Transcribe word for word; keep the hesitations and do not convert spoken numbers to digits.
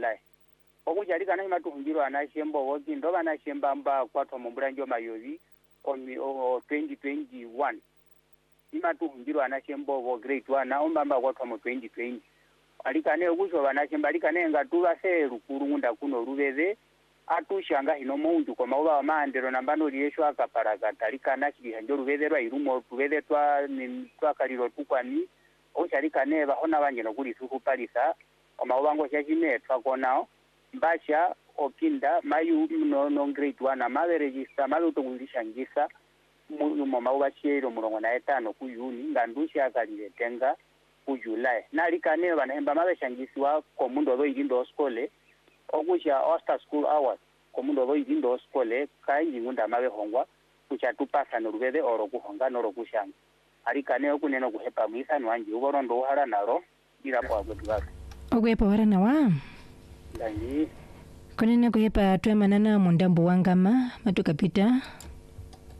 July okujalikana imatuhungirwa anashembo woki ndo banashemba mba kwatwa mumbulanjo mayovi omi o twenty twenty-one imatuhungirwa anashembo wo grade one omba mba kwatwa mu twenty twenty alikane okusho banashemba alikane ngatuba se rukurunda kuno rubeze atushanga hino mundu kwa mauba wa maandero nambano liyesho akaparagata alikana chibihanjo rubezerwa irumo rubeze twa twa kaliro tukwani ochalikane bahona banje no kuli suku palisa omaubango chachine twakonao mbasha okinda mayu no no grade one amabe register mabe tukulisha ngisa mu mauba chero mulongo na etano ku Juni ngandusha akaliretenga ku July nalikane banahemba mabe shangisiwa komundo bo idindo skole okusha Oster School Hours komundo bo idindo skole kai ngunda mabe hongwa kucha tupasa no rubede oro kuhonga no kushanga alikane okuneno kuhepa mwisa nwanje uborondo uhara naro ira kwa gudwa ogwepo warana wa ndani konene kuhepa twemanana mundambo wangama matukapita